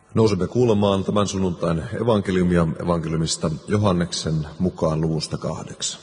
Nousemme kuulemaan tämän sunnuntain evankeliumia evankeliumista Johanneksen mukaan luvusta 8.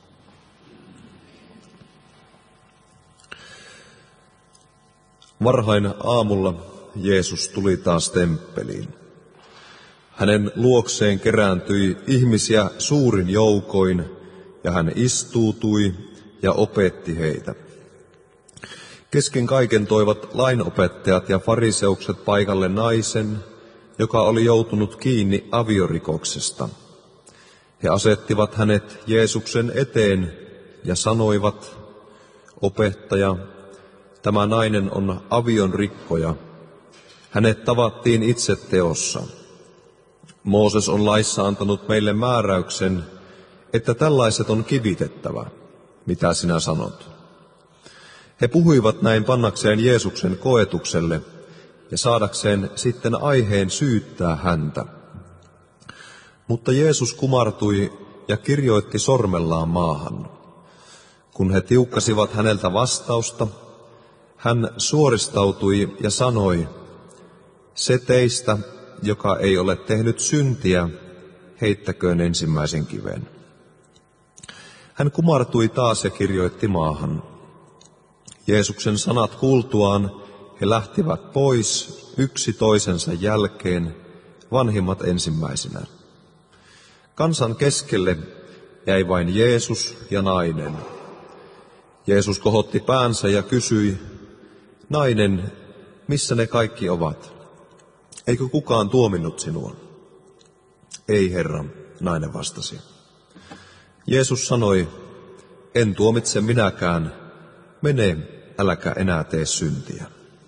Varhain aamulla Jeesus tuli taas temppeliin. Hänen luokseen kerääntyi ihmisiä suurin joukoin, ja hän istuutui ja opetti heitä. Kesken kaiken toivat lainopettajat ja fariseukset paikalle naisen, joka oli joutunut kiinni aviorikoksesta. He asettivat hänet Jeesuksen eteen ja sanoivat: "Opettaja, tämä nainen on avion rikkoja. Hänet tavattiin itse teossa. Mooses on laissa antanut meille määräyksen, että tällaiset on kivitettävä. Mitä sinä sanot?" He puhuivat näin pannakseen Jeesuksen koetukselle ja saadakseen sitten aiheen syyttää häntä. Mutta Jeesus kumartui ja kirjoitti sormellaan maahan. Kun he tiukkasivat häneltä vastausta, hän suoristautui ja sanoi: "Se teistä, joka ei ole tehnyt syntiä, heittäköön ensimmäisen kiven." Hän kumartui taas ja kirjoitti maahan. Jeesuksen sanat kuultuaan he lähtivät pois yksi toisensa jälkeen, vanhimmat ensimmäisenä. Kansan keskelle jäi vain Jeesus ja nainen. Jeesus kohotti päänsä ja kysyi: "Nainen, missä ne kaikki ovat? Eikö kukaan tuominnut sinua?" "Ei, Herra," nainen vastasi. Jeesus sanoi: "En tuomitse minäkään. Mene, äläkä enää tee syntiä."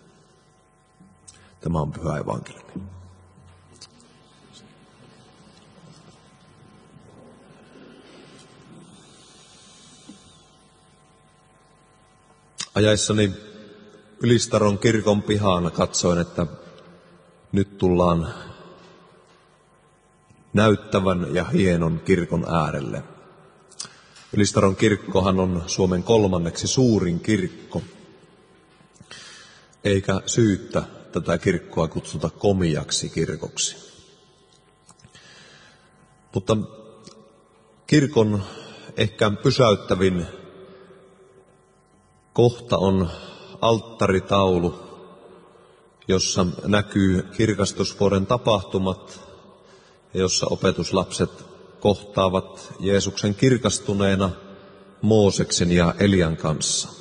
Tämä on pyhä evankeliumi. Ajaessani Ylistaron kirkon pihaan katsoin, että nyt tullaan näyttävän ja hienon kirkon äärelle. Ylistaron kirkkohan on Suomen 3. suurin kirkko, eikä syyttä tätä kirkkoa kutsuta komiaksi kirkoksi. Mutta kirkon ehkä pysäyttävin kohta on alttaritaulu, jossa näkyy kirkastusvuoden tapahtumat ja jossa opetuslapset kohtaavat Jeesuksen kirkastuneena Mooseksen ja Elian kanssa.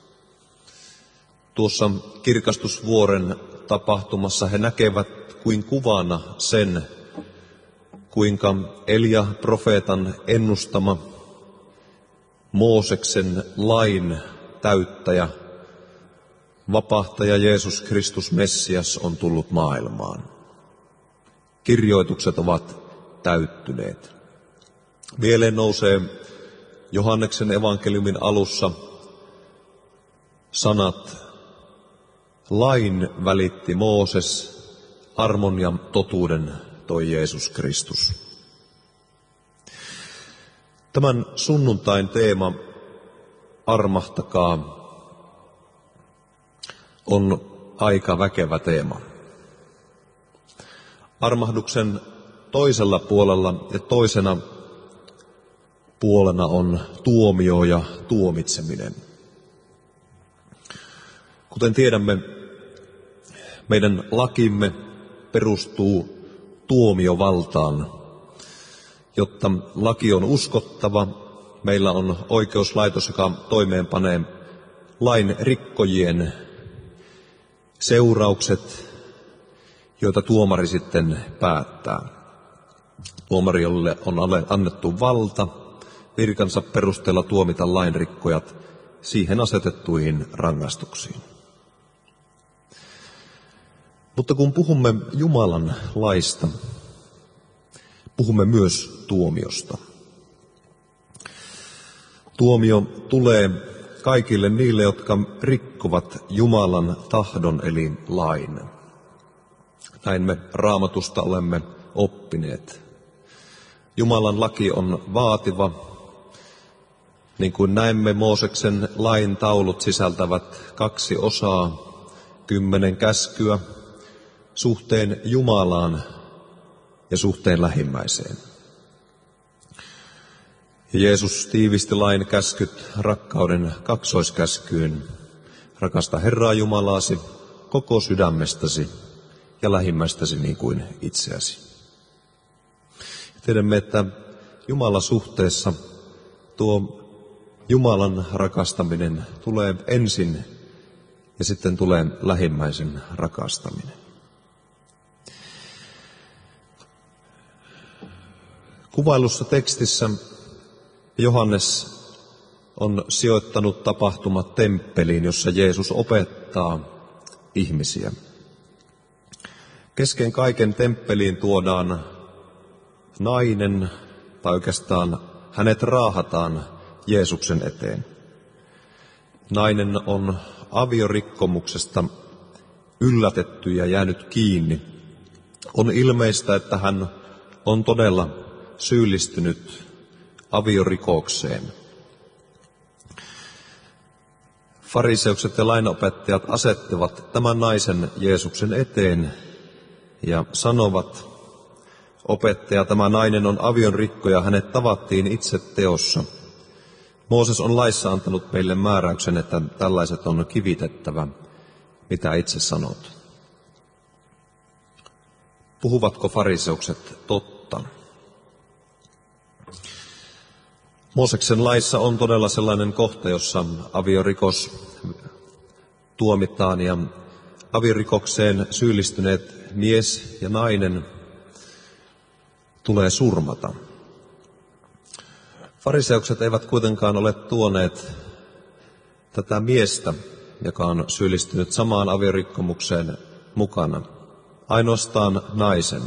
Tuossa kirkastusvuoren tapahtumassa he näkevät kuin kuvana sen, kuinka Elia profeetan ennustama Mooseksen lain täyttäjä, vapahtaja Jeesus Kristus Messias on tullut maailmaan. Kirjoitukset ovat täyttyneet. Mieleen nousee Johanneksen evankeliumin alussa sanat: "Lain välitti Mooses, armon ja totuuden toi Jeesus Kristus." Tämän sunnuntain teema, armahtakaa, on aika väkevä teema. Armahduksen toisella puolella ja toisena puolena on tuomio ja tuomitseminen. Kuten tiedämme, meidän lakimme perustuu tuomiovaltaan. Jotta laki on uskottava, meillä on oikeuslaitos, joka toimeenpanee lain rikkojien seuraukset, joita tuomari sitten päättää. Tuomarille on annettu valta virkansa perusteella tuomita lainrikkojat siihen asetettuihin rangaistuksiin. Mutta kun puhumme Jumalan laista, puhumme myös tuomiosta. Tuomio tulee kaikille niille, jotka rikkovat Jumalan tahdon eli lain. Näin me Raamatusta olemme oppineet. Jumalan laki on vaativa. Niin kuin näemme, Mooseksen lain taulut sisältävät 2 osaa, 10 käskyä, suhteen Jumalaan ja suhteen lähimmäiseen. Ja Jeesus tiivisti lain käskyt rakkauden kaksoiskäskyyn. Rakasta Herraa Jumalaasi koko sydämestäsi ja lähimmäistäsi niin kuin itseäsi. Tiedämme, että Jumalan suhteessa tuo Jumalan rakastaminen tulee ensin ja sitten tulee lähimmäisen rakastaminen. Kuvailussa tekstissä Johannes on sijoittanut tapahtumat temppeliin, jossa Jeesus opettaa ihmisiä. Kesken kaiken temppeliin tuodaan nainen, tai oikeastaan hänet raahataan Jeesuksen eteen. Nainen on aviorikkomuksesta yllätetty ja jäänyt kiinni. On ilmeistä, että hän on todella syyllistynyt aviorikokseen. Fariseukset ja lainopettajat asettivat tämän naisen Jeesuksen eteen ja sanovat, opettaja, tämä nainen on aviorikkoja, hänet tavattiin itse teossa. Mooses on laissa antanut meille määräyksen, että tällaiset on kivitettävä. Mitä itse sanot? Puhuvatko fariseukset totta? Mooseksen laissa on todella sellainen kohta, jossa aviorikos tuomitaan ja aviorikokseen syyllistyneet mies ja nainen tulee surmata. Fariseukset eivät kuitenkaan ole tuoneet tätä miestä, joka on syyllistynyt samaan aviorikkomukseen mukana, ainoastaan naisen.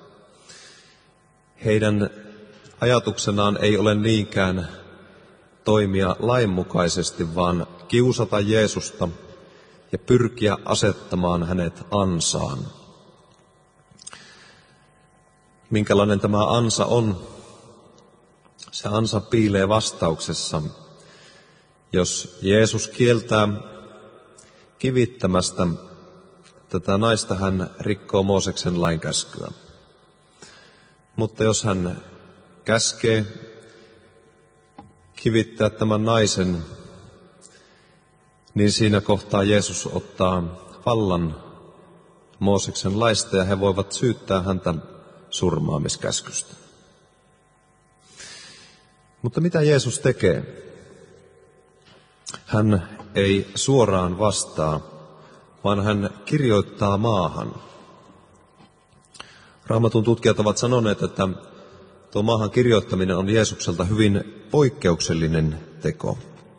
Heidän ajatuksenaan ei ole niinkään toimia lainmukaisesti, vaan kiusata Jeesusta ja pyrkiä asettamaan hänet ansaan. Minkälainen tämä ansa on? Se ansa piilee vastauksessa. Jos Jeesus kieltää kivittämästä tätä naista, hän rikkoo Mooseksen lainkäskyä. Mutta jos hän käskee kivittää tämän naisen, niin siinä kohtaa Jeesus ottaa vallan Mooseksen laista ja he voivat syyttää häntä surmaamiskäskystä. Mutta mitä Jeesus tekee? Hän ei suoraan vastaa, vaan hän kirjoittaa maahan. Raamatun tutkijat ovat sanoneet, että tuo maahan kirjoittaminen on Jeesukselta hyvin poikkeuksellinen teko.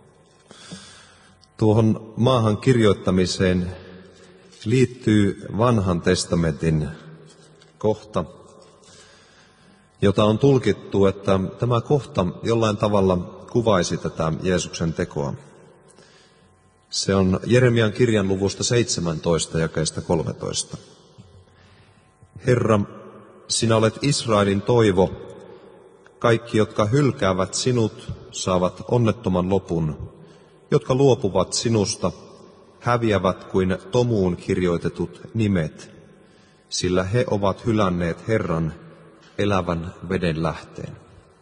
Tuohon maahan kirjoittamiseen liittyy Vanhan testamentin kohta, jota on tulkittu, että tämä kohta jollain tavalla kuvaisi tätä Jeesuksen tekoa. Se on Jeremian kirjan luvusta 17 jakeesta 13. Herra, sinä olet Israelin toivo. Kaikki, jotka hylkäävät sinut, saavat onnettoman lopun. Jotka luopuvat sinusta, häviävät kuin tomuun kirjoitetut nimet, sillä he ovat hylänneet Herran, elävän veden lähteen.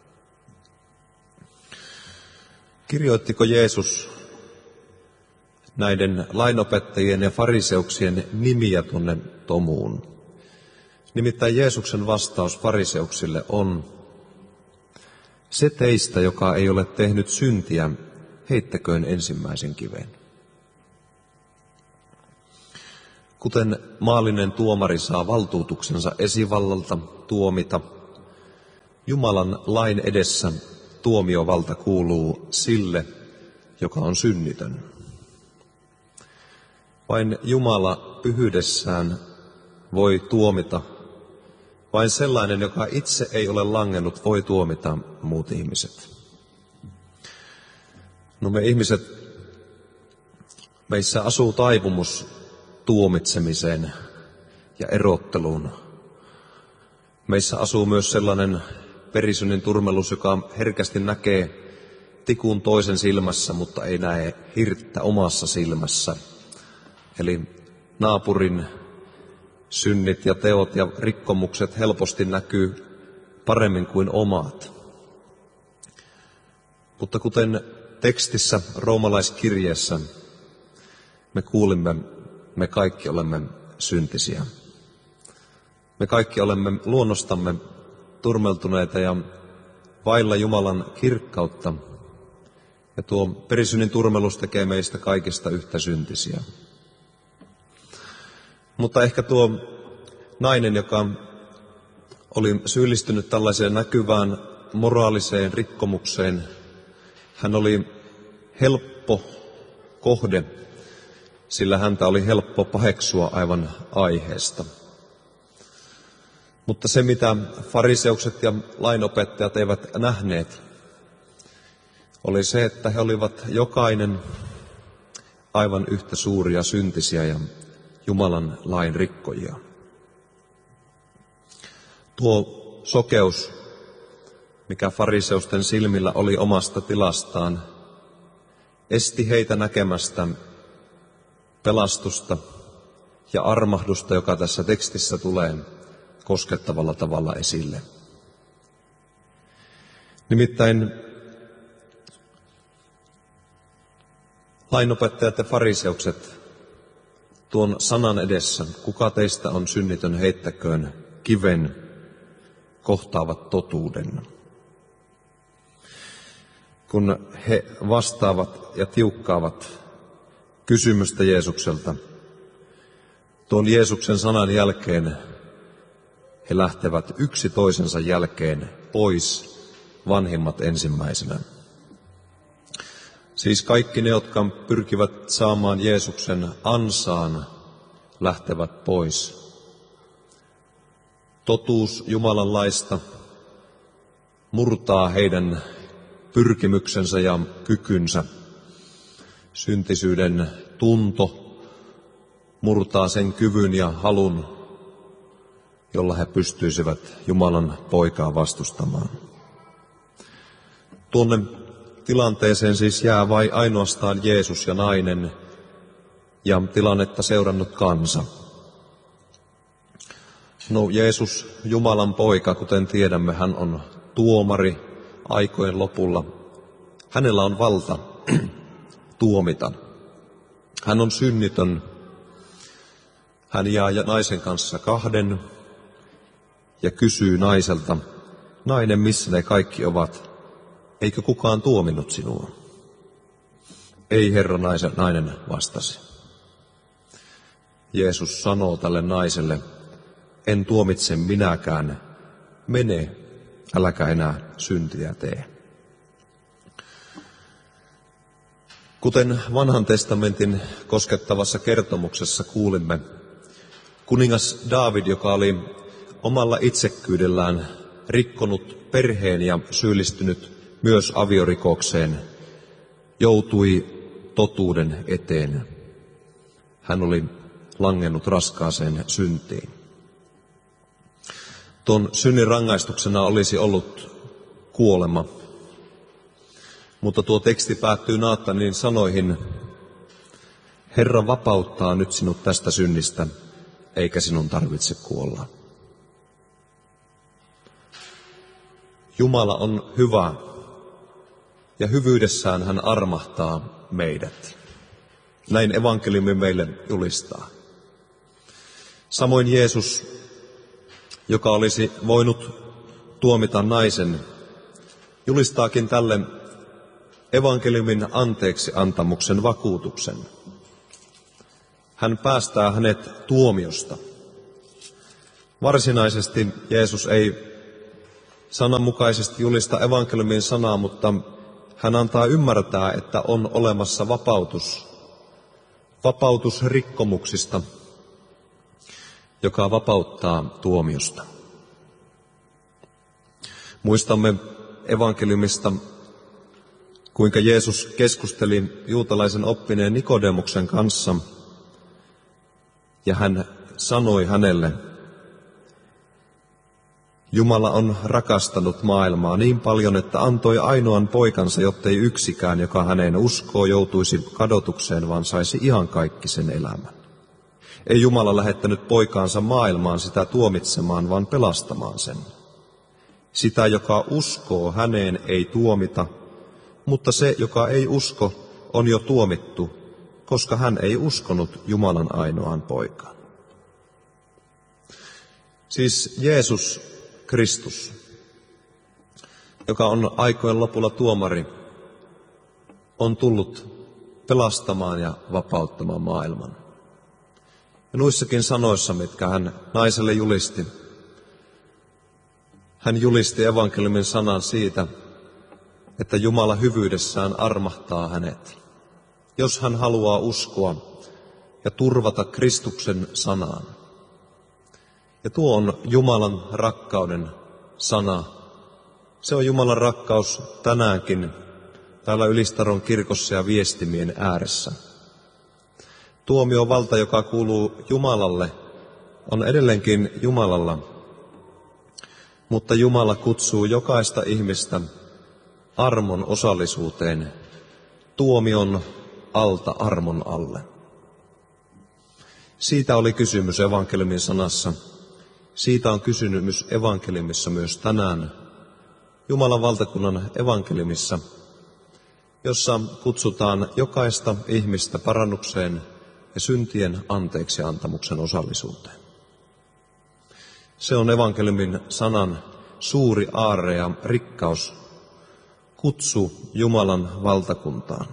Kirjoittiko Jeesus näiden lainopettajien ja fariseuksien nimiä tuonne tomuun? Nimittäin Jeesuksen vastaus fariseuksille on: se teistä, joka ei ole tehnyt syntiä, heittäköön ensimmäisen kiven. Kuten maallinen tuomari saa valtuutuksensa esivallalta tuomita, Jumalan lain edessä tuomiovalta kuuluu sille, joka on synnitön. Vain Jumala pyhyydessään voi tuomita. Vain sellainen, joka itse ei ole langennut, voi tuomita muut ihmiset. No me ihmiset, meissä asuu taipumus tuomitsemiseen ja erotteluun. Meissä asuu myös sellainen perisynnin turmelus, joka herkästi näkee tikun toisen silmässä, mutta ei näe hirttä omassa silmässä. Eli naapurin synnit ja teot ja rikkomukset helposti näkyy paremmin kuin omat. Mutta kuten tekstissä roomalaiskirjeessä me kuulimme, me kaikki olemme syntisiä. Me kaikki olemme luonnostamme turmeltuneita ja vailla Jumalan kirkkautta, ja tuo perisynnin turmelus tekee meistä kaikista yhtä syntisiä. Mutta ehkä tuo nainen, joka oli syyllistynyt tällaiseen näkyvään moraaliseen rikkomukseen, hän oli helppo kohde, sillä häntä oli helppo paheksua aivan aiheesta. Mutta se, mitä fariseukset ja lainopettajat eivät nähneet, oli se, että he olivat jokainen aivan yhtä suuria syntisiä ja Jumalan lain rikkojia. Tuo sokeus, mikä fariseusten silmillä oli omasta tilastaan, esti heitä näkemästä pelastusta ja armahdusta, joka tässä tekstissä tulee koskettavalla tavalla esille. Nimittäin lainopettajat ja fariseukset tuon sanan edessä, kuka teistä on synnitön, heittäköön kiven, kohtaavat totuuden. Kun he vastaavat ja tiukkaavat kysymystä Jeesukselta, tuon Jeesuksen sanan jälkeen he lähtevät yksi toisensa jälkeen pois, vanhimmat ensimmäisenä. Siis kaikki ne, jotka pyrkivät saamaan Jeesuksen ansaan, lähtevät pois. Totuus Jumalan laista murtaa heidän pyrkimyksensä ja kykynsä. Syntisyyden tunto murtaa sen kyvyn ja halun, jolla he pystyisivät Jumalan poikaa vastustamaan. Tuonne tilanteeseen siis jää vain ainoastaan Jeesus ja nainen ja tilannetta seurannut kansa. No, Jeesus, Jumalan poika, kuten tiedämme, hän on tuomari aikojen lopulla. Hänellä on valta tuomita. Hän on synnitön. Hän jää naisen kanssa kahden ja kysyy naiselta, nainen, missä ne kaikki ovat? Eikö kukaan tuominnut sinua? Ei, Herra, nainen vastasi. Jeesus sanoo tälle naiselle, en tuomitse minäkään, mene, äläkä enää syntiä tee. Kuten vanhan testamentin koskettavassa kertomuksessa kuulimme, kuningas Daavid, joka oli omalla itsekkyydellään rikkonut perheen ja syyllistynyt myös aviorikokseen, joutui totuuden eteen. Hän oli langennut raskaaseen syntiin. Tuon synnin rangaistuksena olisi ollut kuolema, mutta tuo teksti päättyy Naatanin sanoihin, Herra vapauttaa nyt sinut tästä synnistä, eikä sinun tarvitse kuolla. Jumala on hyvä, ja hyvyydessään hän armahtaa meidät. Näin evankeliumi meille julistaa. Samoin Jeesus, joka olisi voinut tuomita naisen, julistaakin tälle evankeliumin anteeksi antamuksen vakuutuksen. Hän päästää hänet tuomiosta. Varsinaisesti Jeesus ei sananmukaisesti julista evankeliumin sanaa, mutta hän antaa ymmärtää, että on olemassa vapautus rikkomuksista, joka vapauttaa tuomiosta. Muistamme evankeliumista, kuinka Jeesus keskusteli juutalaisen oppineen Nikodemuksen kanssa, ja hän sanoi hänelle, Jumala on rakastanut maailmaa niin paljon, että antoi ainoan poikansa, jottei yksikään, joka häneen uskoo, joutuisi kadotukseen, vaan saisi iankaikkisen elämän. Ei Jumala lähettänyt poikaansa maailmaan sitä tuomitsemaan, vaan pelastamaan sen. Sitä, joka uskoo häneen, ei tuomita, mutta se, joka ei usko, on jo tuomittu, koska hän ei uskonut Jumalan ainoaan poikaan. Siis Jeesus Kristus, joka on aikojen lopulla tuomari, on tullut pelastamaan ja vapauttamaan maailman. Ja noissakin sanoissa, mitkä hän naiselle julisti, hän julisti evankeliumin sanan siitä, että Jumala hyvyydessään armahtaa hänet, jos hän haluaa uskoa ja turvata Kristuksen sanaan. Ja tuo on Jumalan rakkauden sana. Se on Jumalan rakkaus tänäänkin täällä Ylistaron kirkossa ja viestimien ääressä. Tuomiovalta, joka kuuluu Jumalalle, on edelleenkin Jumalalla, mutta Jumala kutsuu jokaista ihmistä armon osallisuuteen, tuomion alta armon alle. Siitä oli kysymys evankeliumin sanassa. Siitä on kysymys evankeliumissa myös tänään, Jumalan valtakunnan evankeliumissa, jossa kutsutaan jokaista ihmistä parannukseen ja syntien anteeksiantamuksen osallisuuteen. Se on evankeliumin sanan suuri aarre ja rikkaus, kutsu Jumalan valtakuntaan.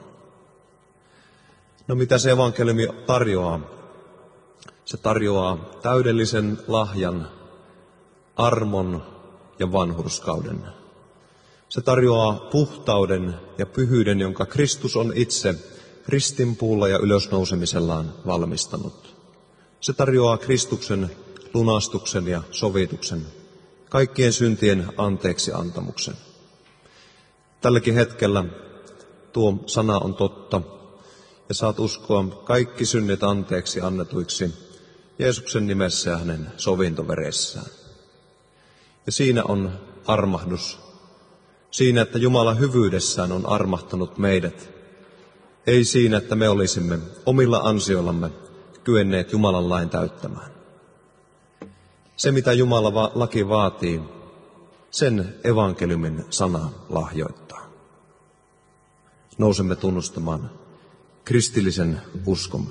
No mitä se evankeliumi tarjoaa? Se tarjoaa täydellisen lahjan, armon ja vanhurskauden. Se tarjoaa puhtauden ja pyhyyden, jonka Kristus on itse ristinpuulla ja ylösnousemisellaan valmistanut. Se tarjoaa Kristuksen lunastuksen ja sovituksen, kaikkien syntien anteeksiantamuksen. Tälläkin hetkellä tuo sana on totta, ja saat uskoa kaikki synnit anteeksi annetuiksi Jeesuksen nimessä ja hänen sovintoveressään. Ja siinä on armahdus, siinä, että Jumala hyvyydessään on armahtanut meidät, ei siinä, että me olisimme omilla ansioillamme kyenneet Jumalan lain täyttämään. Se, mitä Jumala laki vaatii, sen evankeliumin sana lahjoittaa. Nousemme tunnustamaan kristillisen uskomme.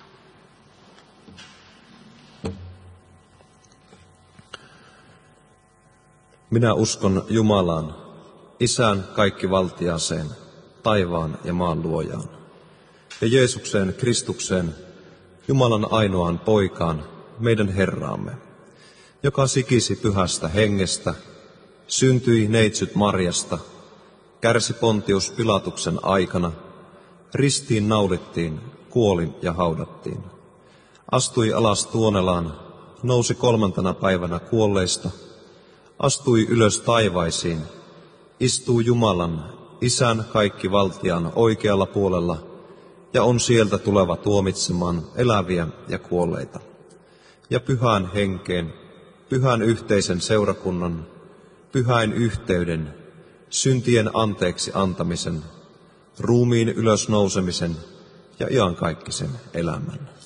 Minä uskon Jumalaan, Isään kaikkivaltiaaseen, taivaan ja maan luojaan, ja Jeesukseen Kristukseen, Jumalan ainoaan poikaan, meidän Herraamme, joka sikisi pyhästä hengestä, syntyi neitsyt Marjasta, kärsi Pontius Pilatuksen aikana, ristiin naulittiin, kuoli ja haudattiin. Astui alas Tuonelaan, nousi 3. päivänä kuolleista, astui ylös taivaisiin, istuu Jumalan, Isän kaikkivaltiaan oikealla puolella ja on sieltä tuleva tuomitsemaan eläviä ja kuolleita. Ja pyhään henkeen, pyhän yhteisen seurakunnan, pyhäin yhteyden, syntien anteeksi antamisen, ruumiin ylösnousemisen ja iankaikkisen elämän.